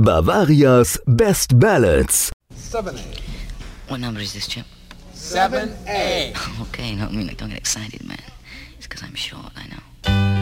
Bavaria's Best Ballads. 7A. What number is this, Chip? 7A. Okay, no, don't get excited, man. It's because I'm short, I know.